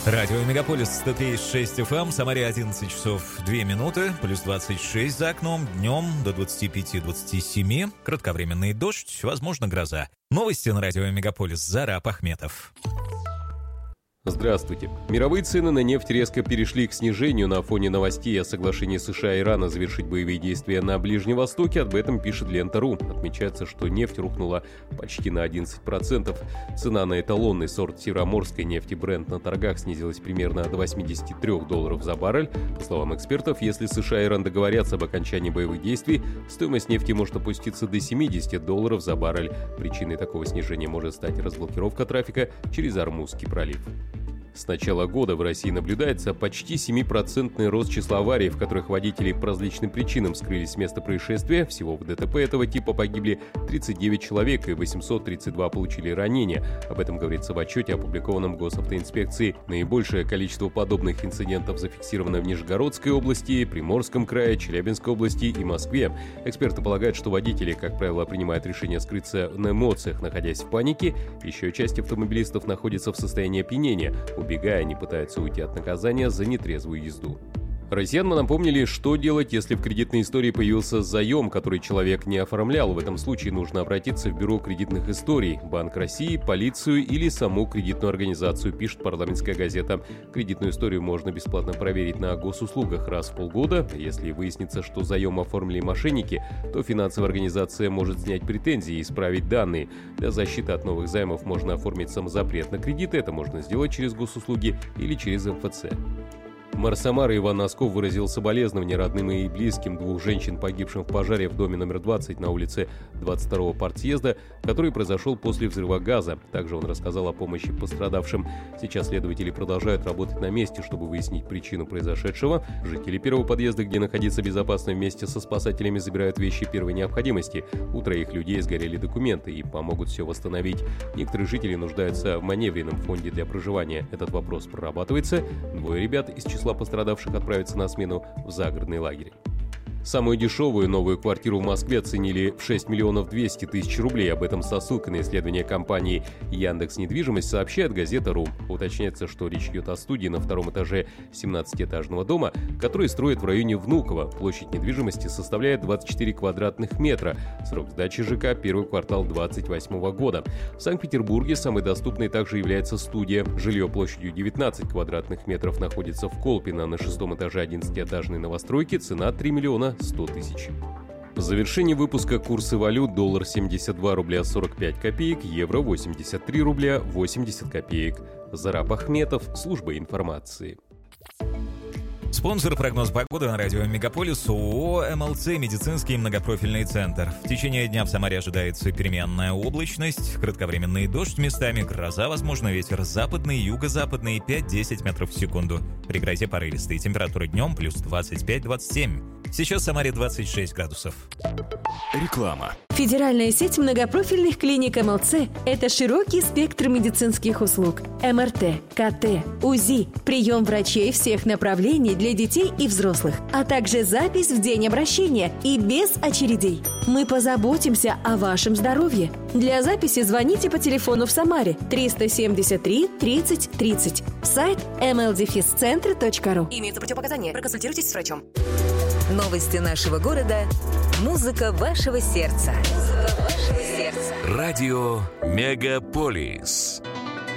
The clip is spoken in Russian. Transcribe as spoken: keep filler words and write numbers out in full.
Радио Мегаполис сто три и шесть эф эм, Самаре одиннадцать часов две минуты, плюс двадцать шесть за окном, днем до двадцать пять - двадцать семь, кратковременный дождь, возможно гроза. Новости на Радио Мегаполис, Зараб Ахметов. Здравствуйте. Мировые цены на нефть резко перешли к снижению на фоне новостей о соглашении США и Ирана завершить боевые действия на Ближнем Востоке. Об этом пишет Лента.ру. Отмечается, что нефть рухнула почти на одиннадцать процентов. Цена на эталонный сорт североморской нефти Brent на торгах снизилась примерно до восемьдесят три долларов за баррель. По словам экспертов, если США и Иран договорятся об окончании боевых действий, стоимость нефти может опуститься до семьдесят долларов за баррель. Причиной такого снижения может стать разблокировка трафика через Ормузский пролив. С начала года в России наблюдается почти семипроцентный рост числа аварий, в которых водители по различным причинам скрылись с места происшествия. Всего в ДТП этого типа погибли тридцать девять человек и восемьсот тридцать два получили ранения. Об этом говорится в отчете, опубликованном Госавтоинспекцией. Наибольшее количество подобных инцидентов зафиксировано в Нижегородской области, Приморском крае, Челябинской области и Москве. Эксперты полагают, что водители, как правило, принимают решение скрыться на эмоциях, находясь в панике. Еще часть автомобилистов находится в состоянии опьянения. Убегая, они пытаются уйти от наказания за нетрезвую езду. Россиянам напомнили, что делать, если в кредитной истории появился заем, который человек не оформлял. В этом случае нужно обратиться в Бюро кредитных историй, Банк России, полицию или саму кредитную организацию, пишет парламентская газета. Кредитную историю можно бесплатно проверить на госуслугах раз в полгода. Если выяснится, что заем оформили мошенники, то финансовая организация может снять претензии и исправить данные. Для защиты от новых займов можно оформить самозапрет на кредиты. Это можно сделать через госуслуги или через эм эф цэ. Мэр Самары Иван Носков выразил соболезнования родным и близким двух женщин, погибшим в пожаре в доме номер двадцать на улице двадцать второго партсъезда, который произошел после взрыва газа. Также он рассказал о помощи пострадавшим. Сейчас следователи продолжают работать на месте, чтобы выяснить причину произошедшего. Жители первого подъезда, где находиться безопасно, вместе со спасателями забирают вещи первой необходимости. У троих людей сгорели документы и помогут все восстановить. Некоторые жители нуждаются в маневренном фонде для проживания. Этот вопрос прорабатывается. Двое ребят из числа пострадавших отправятся на смену в загородный лагерь. Самую дешевую новую квартиру в Москве оценили в шесть миллионов двести тысяч рублей. Об этом со ссылкой на исследование компании Яндекс.Недвижимость сообщает газета.ру. Уточняется, что речь идет о студии на втором этаже семнадцатиэтажного дома, который строят в районе Внуково. Площадь недвижимости составляет двадцать четыре квадратных метра. Срок сдачи ЖК – первый квартал двадцать восьмого года. В Санкт-Петербурге самой доступной также является студия. Жилье площадью девятнадцать квадратных метров находится в Колпино на шестом этаже одиннадцатиэтажной новостройки. Цена три миллиона сто тысяч. В завершении выпуска курсы валют: доллар семьдесят два рубля сорок пять копеек, евро восемьдесят три рубля восемьдесят копеек. Зараб Ахметов, служба информации. Спонсор прогноз погоды на радио Мегаполис ООО эм эл цэ «Медицинский многопрофильный центр». В течение дня в Самаре ожидается переменная облачность, кратковременный дождь, местами гроза, возможно ветер западный, юго-западный пять-десять метров в секунду. При грозе порывистые. Температура днем плюс двадцать пять - двадцать семь. Сейчас в Самаре двадцать шесть градусов. Реклама. Федеральная сеть многопрофильных клиник эм эл цэ – это широкий спектр медицинских услуг. эм эр тэ, ка тэ, УЗИ, прием врачей всех направлений для детей и взрослых, а также запись в день обращения и без очередей. Мы позаботимся о вашем здоровье. Для записи звоните по телефону в Самаре триста семьдесят три тридцать тридцать. Сайт эм эл дефис центр точка ру. Имеются противопоказания. Проконсультируйтесь с врачом. Новости нашего города. Музыка вашего сердца. Музыка вашего сердца. Радио Мегаполис.